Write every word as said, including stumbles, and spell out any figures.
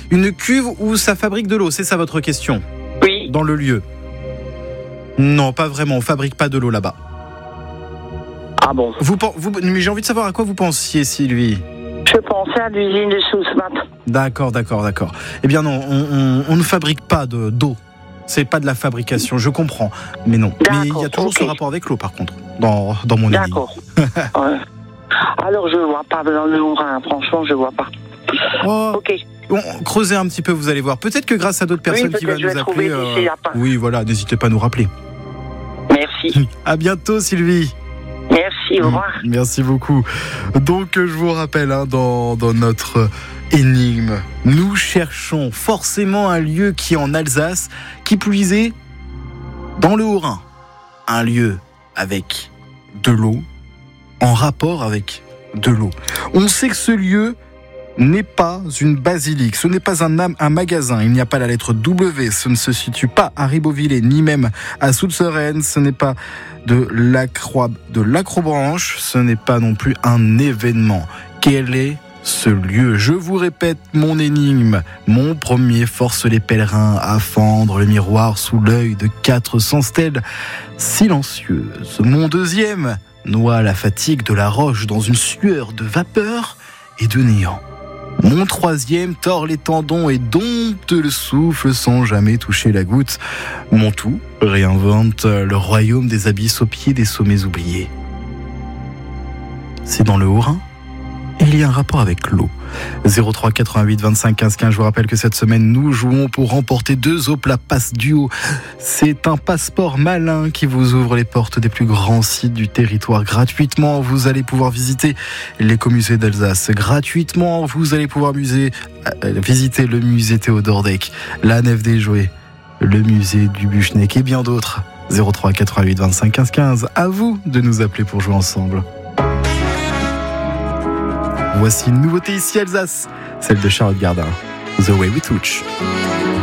Une cuve où ça fabrique de l'eau, c'est ça votre question? Oui. Dans le lieu? Non, pas vraiment, on fabrique pas de l'eau là-bas. Ah bon? Vous, vous, mais j'ai envie de savoir à quoi vous pensiez, Sylvie. Je pensais à l'usine de Sousmat. D'accord, d'accord, d'accord. Eh bien non, on, on, on ne fabrique pas de, d'eau. C'est pas de la fabrication, je comprends. Mais non. D'accord, mais il y a toujours okay. ce rapport avec l'eau, par contre, dans, dans mon énigme. D'accord. Ouais. Alors je vois pas dans le Haut-Rhin, franchement je vois pas. Oh. Ok. Bon, creusez un petit peu, vous allez voir. Peut-être que grâce à d'autres personnes oui, qui vont nous appeler. Euh... Oui, voilà, n'hésitez pas à nous rappeler. Merci. À bientôt, Sylvie. Merci, au revoir. Merci beaucoup. Donc, je vous rappelle, hein, dans, dans notre énigme, nous cherchons forcément un lieu qui est en Alsace, qui plus est dans le Haut-Rhin. Un lieu avec de l'eau, en rapport avec de l'eau. On sait que ce lieu n'est pas une basilique, ce n'est pas un, un magasin, il n'y a pas la lettre W, ce ne se situe pas à Ribeauvillé, ni même à Soultzeren, ce n'est pas de, l'acro, de l'acrobranche, ce n'est pas non plus un événement. Quel est ce lieu? Je vous répète mon énigme. Mon premier force les pèlerins à fendre le miroir sous l'œil de quatre cents stèles silencieuses. Mon deuxième noie la fatigue de la roche dans une sueur de vapeur et de néant. Mon troisième tord les tendons et dompte le souffle sans jamais toucher la goutte. Mon tout réinvente le royaume des abysses au pied des sommets oubliés. C'est dans le Haut-Rhin. Il y a un rapport avec l'eau. zéro trois quatre-vingt-huit vingt-cinq quinze quinze. Je vous rappelle que cette semaine, nous jouons pour remporter deux Opla Pass Duo. C'est un passeport malin qui vous ouvre les portes des plus grands sites du territoire. Gratuitement, vous allez pouvoir visiter l'écomusée d'Alsace. Gratuitement, vous allez pouvoir musée, euh, visiter le musée Théodore Deck, la Nef des Jouets, le musée du Buchneck et bien d'autres. zéro trois quatre-vingt-huit vingt-cinq quinze quinze. À vous de nous appeler pour jouer ensemble. Voici une nouveauté ici Alsace, celle de Charlotte Gardin, The Way We Touch.